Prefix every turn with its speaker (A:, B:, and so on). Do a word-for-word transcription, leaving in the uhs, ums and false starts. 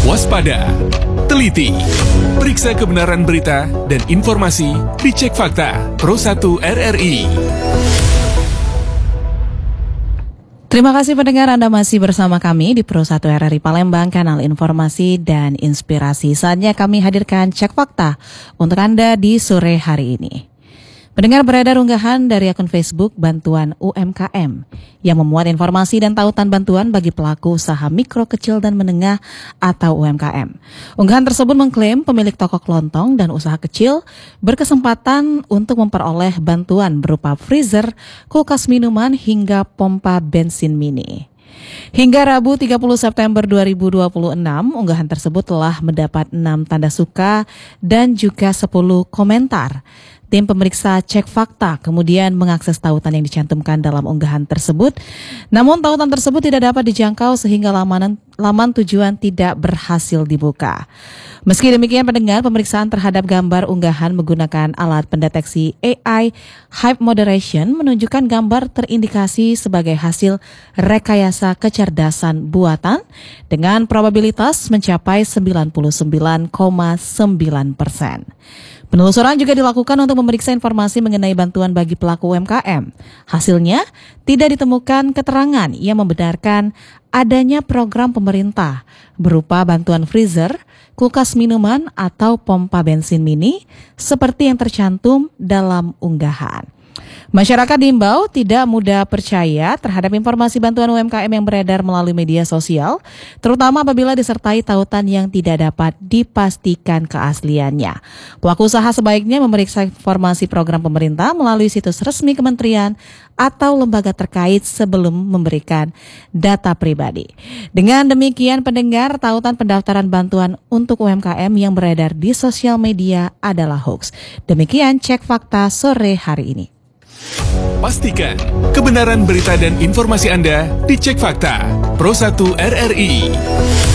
A: Waspada, teliti, periksa kebenaran berita dan informasi di Cek Fakta Pro satu R R I.
B: Terima kasih pendengar, Anda masih bersama kami di Pro satu R R I Palembang, kanal informasi dan inspirasi. Saatnya kami hadirkan Cek Fakta untuk Anda di sore hari ini. Pendengar, beredar unggahan dari akun Facebook Bantuan U M K M yang memuat informasi dan tautan bantuan bagi pelaku usaha mikro, kecil, dan menengah atau U M K M. Unggahan tersebut mengklaim pemilik toko kelontong dan usaha kecil berkesempatan untuk memperoleh bantuan berupa freezer, kulkas minuman, hingga pompa bensin mini. Hingga Rabu tiga puluh September dua ribu dua puluh enam, unggahan tersebut telah mendapat enam tanda suka dan juga sepuluh komentar. Tim pemeriksa Cek Fakta kemudian mengakses tautan yang dicantumkan dalam unggahan tersebut. Namun tautan tersebut tidak dapat dijangkau sehingga laman, laman tujuan tidak berhasil dibuka. Meski demikian, pendengar, pemeriksaan terhadap gambar unggahan menggunakan alat pendeteksi A I Hype Moderation menunjukkan gambar terindikasi sebagai hasil rekayasa kecerdasan buatan dengan probabilitas mencapai sembilan puluh sembilan koma sembilan persen. Penelusuran juga dilakukan untuk memeriksa informasi mengenai bantuan bagi pelaku U M K M. Hasilnya, tidak ditemukan keterangan yang membenarkan adanya program pemerintah berupa bantuan freezer, kulkas minuman, atau pompa bensin mini seperti yang tercantum dalam unggahan. Masyarakat diimbau tidak mudah percaya terhadap informasi bantuan U M K M yang beredar melalui media sosial, terutama apabila disertai tautan yang tidak dapat dipastikan keasliannya. Pelaku usaha sebaiknya memeriksa informasi program pemerintah melalui situs resmi kementerian atau lembaga terkait sebelum memberikan data pribadi. Dengan demikian, pendengar, tautan pendaftaran bantuan untuk U M K M yang beredar di sosial media adalah hoax. Demikian Cek Fakta sore hari ini.
A: Pastikan kebenaran berita dan informasi Anda di Cek Fakta Pro satu R R I.